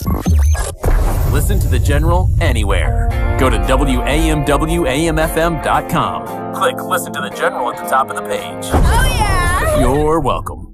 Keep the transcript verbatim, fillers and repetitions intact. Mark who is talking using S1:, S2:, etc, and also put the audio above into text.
S1: Listen to The General anywhere. Go to W A M W A M F M dot com. Click Listen to The General at the top of the page.
S2: Oh, yeah!
S1: You're welcome.